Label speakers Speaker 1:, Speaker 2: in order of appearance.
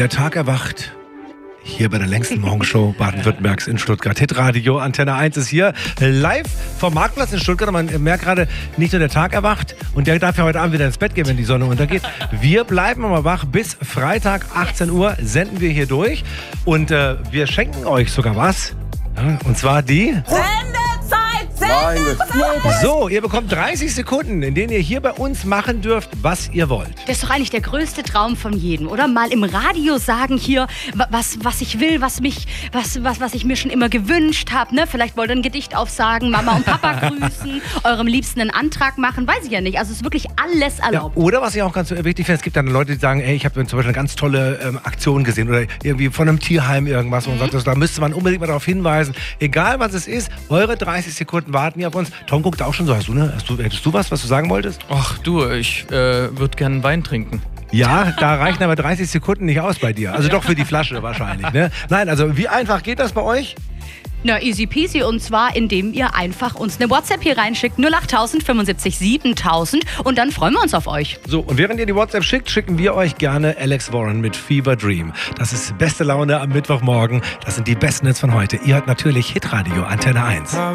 Speaker 1: Der Tag erwacht. Hier bei der längsten Morgenshow Baden-Württembergs in Stuttgart. Hitradio Antenne 1 ist hier live vom Marktplatz in Stuttgart. Und man merkt gerade, nicht nur der Tag erwacht und der darf ja heute Abend wieder ins Bett gehen, wenn die Sonne untergeht. Wir bleiben aber wach. Bis Freitag 18 Uhr senden wir hier durch. Und wir schenken euch sogar was. Ja, und zwar die... So, ihr bekommt 30 Sekunden, in denen ihr hier bei uns machen dürft, was ihr wollt.
Speaker 2: Das ist doch eigentlich der größte Traum von jedem, oder? Mal im Radio sagen hier, was ich will, was ich mir schon immer gewünscht habe. Ne? Vielleicht wollt ihr ein Gedicht aufsagen, Mama und Papa grüßen, eurem Liebsten einen Antrag machen, weiß ich ja nicht. Also es ist wirklich alles erlaubt.
Speaker 1: Ja, oder was ich auch ganz wichtig finde, es gibt dann Leute, die sagen, ey, ich habe zum Beispiel eine ganz tolle Aktion gesehen oder irgendwie von einem Tierheim irgendwas und sagt, da müsste man unbedingt mal darauf hinweisen. Egal was es ist, eure 30 Sekunden warten hier auf uns. Tom guckt auch schon so. Hättest du was du sagen wolltest?
Speaker 3: Ach du, ich würde gerne Wein trinken.
Speaker 1: Ja, da reichen aber 30 Sekunden nicht aus bei dir. Also doch für die Flasche wahrscheinlich. Ne? Nein, also wie einfach geht das bei euch?
Speaker 2: Na, easy peasy, und zwar indem ihr einfach uns eine WhatsApp hier reinschickt, 08000 75 7000, und dann freuen wir uns auf euch.
Speaker 1: So, und während ihr die WhatsApp schickt, schicken wir euch gerne Alex Warren mit Fever Dream. Das ist beste Laune am Mittwochmorgen. Das sind die besten Hits von heute. Ihr hört natürlich Hitradio Antenne 1.